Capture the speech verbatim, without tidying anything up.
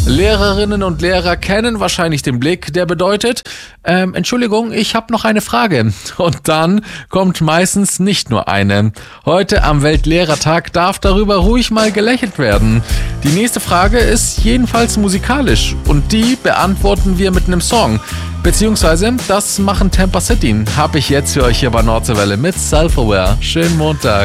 Lehrerinnen und Lehrer kennen wahrscheinlich den Blick, der bedeutet, ähm, Entschuldigung, ich habe noch eine Frage. Und dann kommt meistens nicht nur eine. Heute am Weltlehrertag darf darüber ruhig mal gelächelt werden. Die nächste Frage ist jedenfalls musikalisch und die beantworten wir mit einem Song. Beziehungsweise, das machen Tampa City. Hab ich jetzt für euch hier bei Nordseewelle mit Self-Aware. Schönen Montag.